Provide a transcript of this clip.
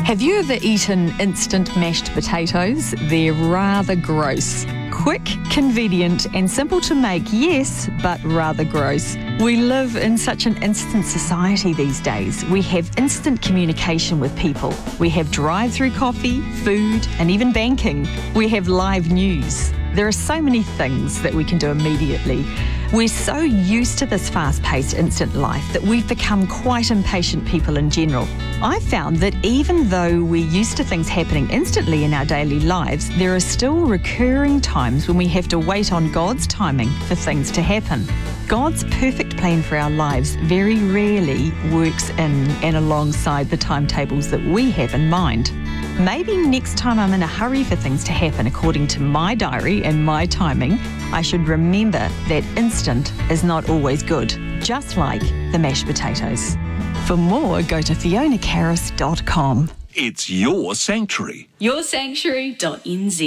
Have you ever eaten instant mashed potatoes? They're rather gross. Quick, convenient and simple to make, yes, but rather gross. We live in such an instant society these days. We have instant communication with people. We have drive-through coffee, food and even banking. We have live news. There are so many things that we can do immediately. We're so used to this fast-paced instant life that we've become quite impatient people in general. I found that even though we're used to things happening instantly in our daily lives, there are still recurring times when we have to wait on God's timing for things to happen. God's perfect plan for our lives very rarely works in and alongside the timetables that we have in mind. Maybe next time I'm in a hurry for things to happen according to my diary and my timing, I should remember that instant is not always good, just like the mashed potatoes. For more, go to FionaCarris.com. It's your sanctuary. Yoursanctuary.nz